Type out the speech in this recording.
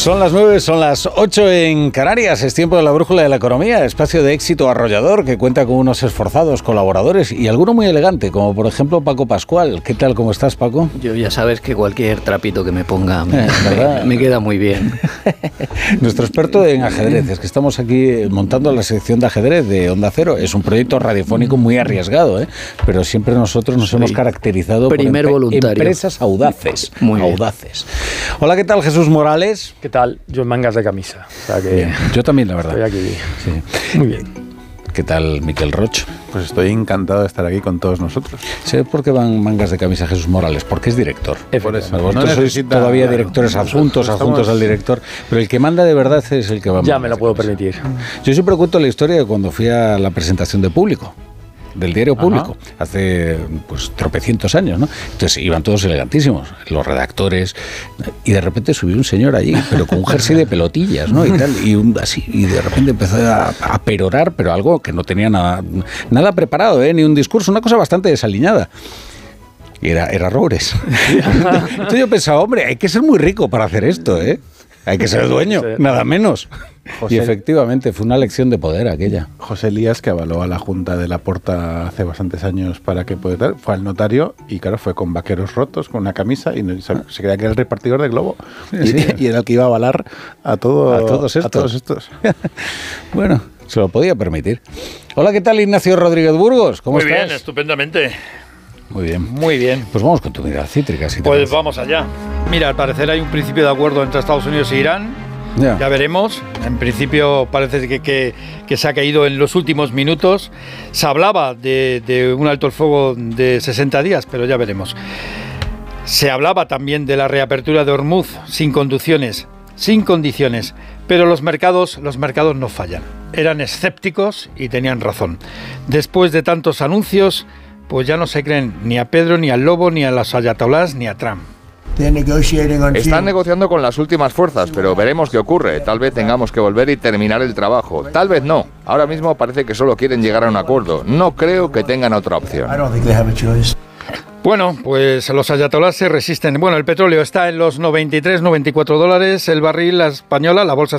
Son las 9, son las 8 en Canarias. Es tiempo de la brújula de la economía, espacio de éxito arrollador que cuenta con unos esforzados colaboradores y alguno muy elegante, como por ejemplo Paco Pascual. ¿Qué tal? ¿Cómo estás, Paco? Yo ya sabes que cualquier trapito que me ponga me queda muy bien. Nuestro experto en ajedrez, es que estamos aquí montando la sección de ajedrez de Onda Cero. Es un proyecto radiofónico muy arriesgado, pero siempre nosotros nos hemos caracterizado por empresas audaces. Muy audaces. Hola, ¿qué tal, Jesús Morales? ¿Qué tal? Yo en mangas de camisa. O sea que bien. Yo también, la verdad. Estoy aquí. Sí. Muy bien. ¿Qué tal, Miquel Roch? Pues estoy encantado de estar aquí con todos nosotros. ¿Sabes por qué van mangas de camisa Jesús Morales? Porque es director. Por eso. Vosotros sois todavía directores adjuntos al director, pero el que manda de verdad es el que va. Ya me lo puedo permitir. Yo siempre cuento la historia de cuando fui a la presentación de Público, del diario Público, hace pues tropecientos años, ¿no? Entonces iban todos elegantísimos, los redactores, y de repente subió un señor allí, pero con un jersey de pelotillas, ¿no? Y tal, y de repente empezó a perorar, pero algo que no tenía nada preparado, ni un discurso, una cosa bastante desaliñada. Y era Roures. Entonces yo pensaba, hombre, hay que ser muy rico para hacer esto, Hay que ser dueño, nada menos. Y efectivamente fue una lección de poder aquella. José Elías, que avaló a la Junta de Laporta hace bastantes años para que pudiera, fue al notario y claro, fue con vaqueros rotos, con una camisa y se creía que era el repartidor de globo. Y era el que iba a avalar a todos estos. Bueno, se lo podía permitir. Hola, ¿qué tal, Ignacio Rodríguez Burgos? ¿Cómo estás? Muy bien, estupendamente. Muy bien. Muy bien. Pues vamos con tu mirada cítrica. Si pues vamos allá. Mira, al parecer hay un principio de acuerdo entre Estados Unidos e Irán. Ya veremos. En principio parece que se ha caído en los últimos minutos. Se hablaba de un alto el fuego de 60 días, pero ya veremos. Se hablaba también de la reapertura de Hormuz sin condiciones, pero los mercados no fallan. Eran escépticos y tenían razón. Después de tantos anuncios, pues ya no se creen ni a Pedro, ni al Lobo, ni a los ayatolás, ni a Trump. Están negociando con las últimas fuerzas, pero veremos qué ocurre. Tal vez tengamos que volver y terminar el trabajo. Tal vez no. Ahora mismo parece que solo quieren llegar a un acuerdo. No creo que tengan otra opción. Bueno, pues los ayatolás se resisten. Bueno, el petróleo está en los $93, $94 el barril. La bolsa